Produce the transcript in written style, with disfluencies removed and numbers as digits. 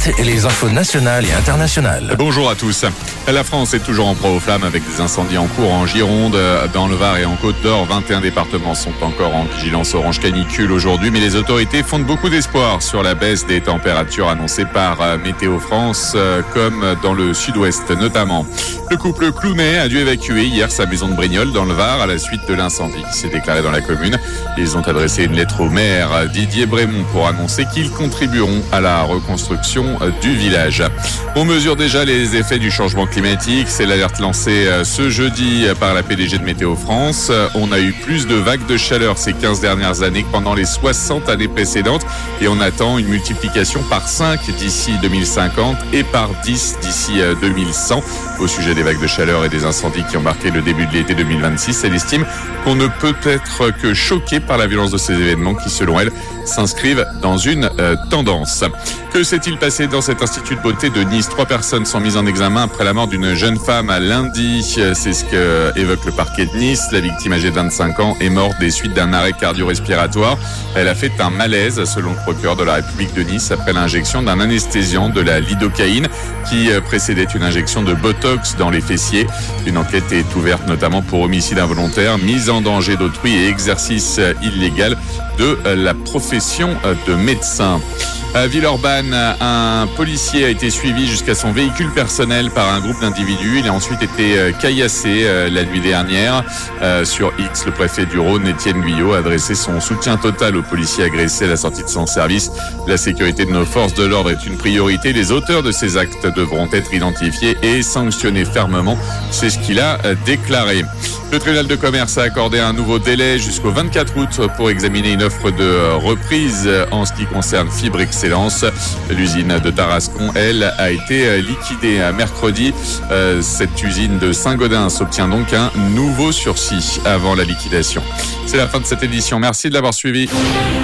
suite, les infos nationales et internationales. Bonjour à tous. La France est toujours en proie aux flammes avec des incendies en cours en Gironde, dans le Var et en Côte d'Or. 21 départements sont encore en vigilance orange canicule aujourd'hui, mais les autorités fondent beaucoup d'espoir sur la baisse des températures annoncées par Météo France, comme dans le sud-ouest notamment. Le couple Clounet a dû évacuer hier sa maison de Brignoles dans le Var à la suite de l'incendie qui s'est déclaré dans la commune. Ils ont adressé une lettre au maire Didier Brémond pour annoncer qu'ils contribueront à la reconstruction du village. On mesure déjà les effets du changement climatique. C'est l'alerte lancée ce jeudi par la PDG de Météo France. On a eu plus de vagues de chaleur ces 15 dernières années que pendant les 60 années précédentes et on attend une multiplication par 5 d'ici 2050 et par 10 d'ici 2100. Au sujet des vagues de chaleur et des incendies qui ont marqué le début de l'été 2026, elle estime qu'on ne peut être que choqué par la violence de ces événements qui, selon elle, s'inscrivent dans une tendance. Que s'est-il passé dans cet institut de beauté de Nice ? 3 personnes sont mises en examen après la mort d'une jeune femme à lundi. C'est ce que évoque le parquet de Nice. La victime âgée de 25 ans est morte des suites d'un arrêt cardio-respiratoire. Elle a fait un malaise, selon le procureur de la République de Nice, après l'injection d'un anesthésiant, de la lidocaïne, qui précédait une injection de botox dans les fessiers. Une enquête est ouverte notamment pour homicide involontaire, mise en danger d'autrui et exercice illégal de la profession de médecin. À Villeurbanne, un policier a été suivi jusqu'à son véhicule personnel par un groupe d'individus. Il a ensuite été caillassé la nuit dernière. Sur X, le préfet du Rhône, Étienne Guyot, a adressé son soutien total aux policiers agressés à la sortie de son service. La sécurité de nos forces de l'ordre est une priorité. Les auteurs de ces actes devront être identifiés et sanctionnés fermement. C'est ce qu'il a déclaré. Le tribunal de commerce a accordé un nouveau délai jusqu'au 24 août pour examiner une offre de reprise en ce qui concerne Fibre Excellence. L'usine de Tarascon, elle, a été liquidée mercredi. Cette usine de Saint-Gaudens obtient donc un nouveau sursis avant la liquidation. C'est la fin de cette édition. Merci de l'avoir suivi.